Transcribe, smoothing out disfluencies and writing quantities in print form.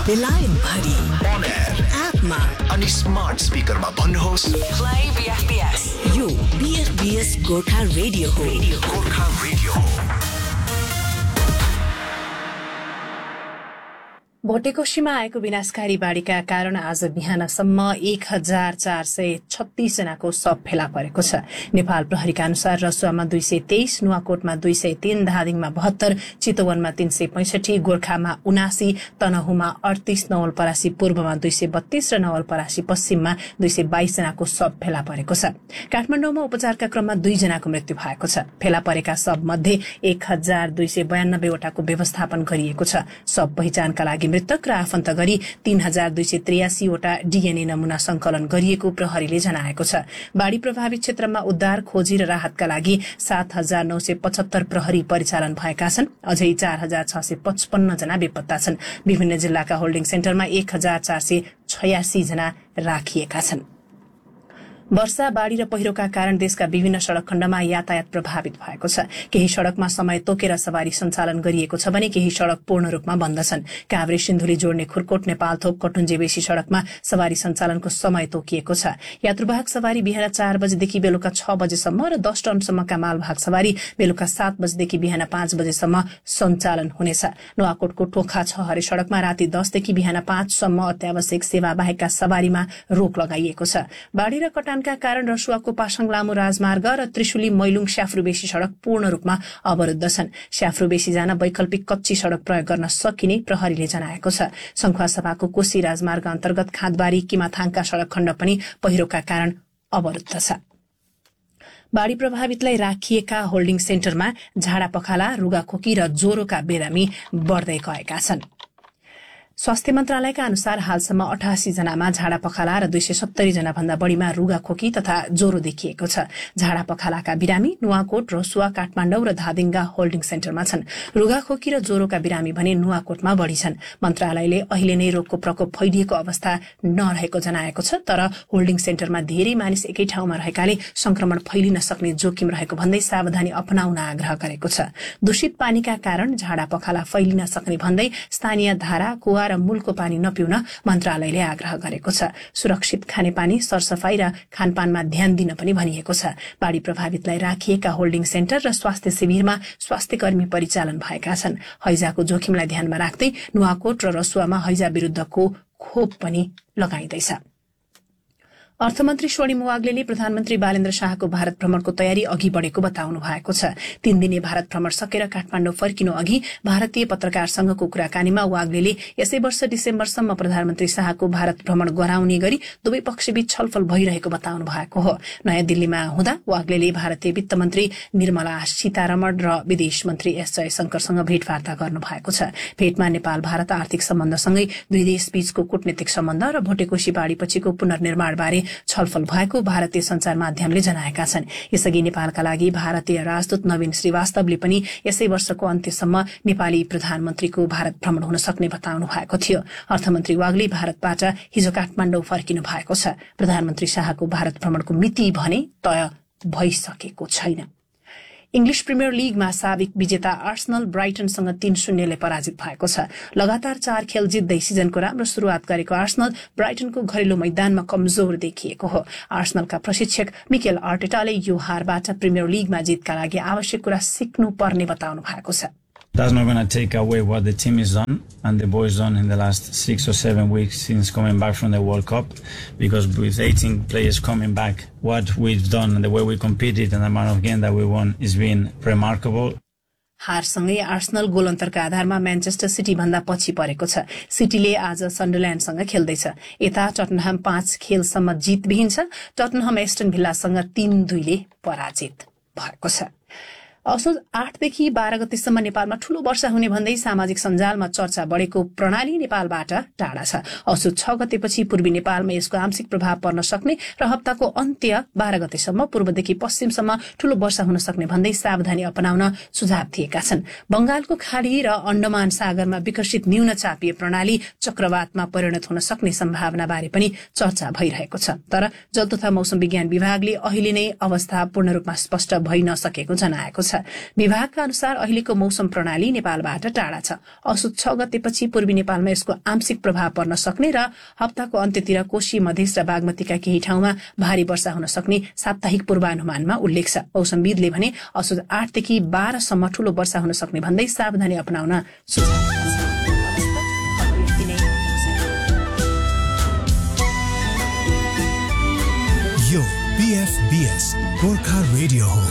बेलायत भरि on air एपमा अनि स्मार्ट स्पिकरमा भन्नुहोस् प्ले बीएफबीएस। यो बीएफबीएस गोर्खा रेडियो हो। गोर्खा रेडियो। भोटेकोशीमा आएको विनाशकारी बाढीका कारण आज बिहानसम्म 1436 जनाको शव फेला परेको छ। नेपाल प्रहरीका अनुसार रसुवामा 223, नुवाकोटमा 203, धादिङमा 72, चितवनमा 365, गोर्खामा 79, तनहुमा 38, नवलपरासी पूर्वमा 232 र नवलपरासी पश्चिममा 222 जनाको शव फेला परेको छ। काठमाडौँमा उपचारका क्रममा 2 जनाको मृत्यु भएको छ। फेला परेका शव मध्ये 1292 वटाको व्यवस्थापन गरिएको छ। शव पहिचानका लागि मृतक र आफन्त गरी 3283 वटा डीएनए नमूना संकलन गरिएको प्रहरीले जनाएको छ। बाढ़ी प्रभावित क्षेत्रमा उद्धार, खोजी र राहतका लागि 7975 प्रहरी परिचालन भएका छन्। अझै 4655 जना बेपत्ता छन्। विभिन्न जिल्लाका होल्डिङ सेन्टरमा 1486 जना राखिएका छन्। वर्षा, बाढ़ी र पहिरोका कारण देशका विभिन्न सड़क खण्डमा यातायात प्रभावित भएको छ। केही सड़कमा समय तोकेर सवारी सञ्चालन गरिएको छ भने केही सड़क पूर्ण रूपमा बन्द छन्। काभ्रे सिन्धुली जोड्ने खुरकोट नेपालथोक कटुन्जेबेसी सड़कमा सवारी सञ्चालनको समय तोकिएको छ। यात्रुवाहक सवारी बिहान 4 बजेदेखि बेलुका 6 बजेसम्म र 10 टनसम्मका मालवाहक सवारी बेलुका 7 बजेदेखि बिहान 5 बजेसम्म सञ्चालन हुनेछ। नुवाकोटको टोखा छहरे सड़कमा राति 10 देखि बिहान 5 सम्म अत्यावश्यक सेवा बाहेकका सवारीमा रोक लगाइएको छ। बाढ़ी र कटानका कारण रसुवाको पासाङ लामो राजमार्ग र त्रिशुली मैलुङ स्याफ्रुबेसी सड़क पूर्ण रूपमा अवरुद्ध छन्। स्याफ्रुबेसी जान वैकल्पिक कच्ची सड़क प्रयोग गर्न सकिने प्रहरीले जनाएको छ। संखुवासभाको कोशी राजमार्ग अन्तर्गत खाँदबारी किमाथाङका सड़क खण्ड पनि पहिरोका कारण अवरुद्ध छ। बाढ़ी प्रभावितलाई राखिएका होल्डिङ सेन्टरमा झाडा पखाला, रुगाखोकी र ज्वरोका बिरामी बढ्दै गएका छन्। स्वास्थ्य मन्त्रालयका अनुसार हालसम्म 88 जनामा झाडा पखाला र 270 जना भन्दा बढ़ीमा रुगाखोकी तथा ज्वरो देखिएको छ। झाडा पखालाका बिरामी नुवाकोट, रसुवा, काठमाडौँ र धादिङका होल्डिङ सेन्टरमा छन्। रुगाखोकी र ज्वरोका बिरामी भने नुवाकोटमा बढ़ी छन्। मन्त्रालयले अहिले नै रोगको प्रकोप फैलिएको अवस्था नरहेको जनाएको छ, तर होल्डिङ सेन्टरमा धेरै मानिस एकै ठाउँमा रहेकाले संक्रमण फैलिन सक्ने जोखिम रहेको भन्दै सावधानी अपनाउन आग्रह गरेको छ। दूषित पानीका कारण झाडा पखाला फैलिन सक्ने भन्दै स्थानीय धारा, कुवा र मूलको पानी नपिउन मन्त्रालयले आग्रह गरेको छ। सुरक्षित खानेपानी, सरसफाई र खानपानमा ध्यान दिन पनि भनिएको छ। बाढ़ी प्रभावितलाई राखिएका होल्डिङ सेन्टर र स्वास्थ्य शिविरमा स्वास्थ्य कर्मी परिचालन भएका छन्। हैजाको जोखिमलाई ध्यानमा राख्दै नुवाकोट र रसुवामा हैजा विरुद्धको खोप पनि लगाइँदैछ। अर्थमन्त्री स्वर्णिम वाग्लेले प्रधानमन्त्री बालेन्द्र शाहको भारत भ्रमणको तयारी अघि बढ़ेको बताउनु भएको छ। 3 दिने भारत भ्रमण सकेर काठमाडौँ फर्किनु अघि भारतीय पत्रकार संघको कुराकानीमा वाग्लेले यसै वर्ष डिसेम्बरसम्म प्रधानमन्त्री शाहको भारत भ्रमण गराउने गरी दुवै पक्षबीच छलफल भइरहेको बताउनु भएको हो। नयाँ दिल्लीमा हुँदा वाग्लेले भारतीय वित्त मन्त्री निर्मला सीतारमण र विदेश मन्त्री एस जयशंकरसँग भेटवार्ता गर्नु भएको छ। भेटमा नेपाल भारत आर्थिक सम्बन्धसँगै दुई देशबीचको कूटनीतिक सम्बन्ध र भोटेकोशी बाढ़ीपछिको पुनर्निर्माण बारे छलफल भएको भारतीय संचार माध्यमले जनाएका छन्। यसअघि नेपालका लागि भारतीय राजदूत नवीन श्रीवास्तवले पनि यसै वर्षको अन्त्यसम्म नेपाली प्रधानमन्त्रीको भारत भ्रमण हुन सक्ने बताउनु भएको थियो। अर्थमन्त्री वाग्ले भारतबाट हिजो काठमाडौँ फर्किनु भएको छ। प्रधानमन्त्री शाहको भारत भ्रमणको मिति भने तय भइसकेको छैन। इंग्लिश प्रिमियर लीगमा साबिक विजेता आर्सेनल ब्राइटनसँग 3-0 ले पराजित भएको छ। लगातार 4 खेल जित्दै सिजनको राम्रो शुरूआत गरेको आर्सेनल ब्राइटनको घरेलु मैदानमा कमजोर देखिएको हो। आर्सेनलका प्रशिक्षक मिकेल आर्टेटाले यो हारबाट प्रिमियर लीगमा जितका लागि आवश्यक कुरा सिक्नु पर्ने बताउनु भएको छ। That's not going to take away what the team has done and the boys done in the last 6 or 7 weeks since coming back from the World Cup, because with 18 players coming back, what we've done and the way we competed and the amount of games that we won has been remarkable. हारसँगै Arsenal goal अन्तरका आधारमा Manchester city भन्दा पछि परेको छ। सिटीले आज सन्डरल्याण्डसँग खेल्दैछ। यता टटनहम 5 खेलसम्म जितविहीन छ। टटनहम Aston भिल्लासँग 3-2 ले पराजित भएको छ। असोज 8 देखि 12 गतेसम्म नेपालमा ठूलो वर्षा हुने भन्दै सामाजिक सञ्जालमा चर्चा बढेको प्रणाली नेपालबाट टाढा छ। असोज 6 गतेपछि पूर्वी नेपालमा यसको आंशिक प्रभाव पर्न सक्ने र हप्ताको अन्त्य 12 गतेसम्म पूर्वदेखि पश्चिमसम्म ठूलो वर्षा हुन सक्ने भन्दै सावधानी अपनाउन सुझाव दिएका छन्। बंगालको खाडी र अण्डमान सागरमा विकसित न्यून चापीय प्रणाली चक्रवातमा परिणत हुन सक्ने सम्भावना बारे पनि चर्चा भइरहेको छ। तर जल तथा मौसम विज्ञान विभागले अहिले नै अवस्था पूर्ण रूपमा स्पष्ट भइ नसकेको जनाएको छ। छ। विभागका अनुसार अहिलेको मौसम प्रणाली नेपालबाट टाढा छ। असोज 6 गतेपछि पूर्वी नेपालमा यसको आंशिक प्रभाव पर्न सक्ने र हप्ताको अन्त्यतिर कोशी मधेस र बागमतीका केही ठाउँमा भारी वर्षा हुन सक्ने साप्ताहिक पूर्वानुमानमा उल्लेख छ। मौसमविदले भने असोज 8 देखि 12 सम्म ठूलो वर्षा हुन सक्ने भन्दै सावधानी अपनाउन सुझाव यो BFBS गोर्खा रेडियो हो।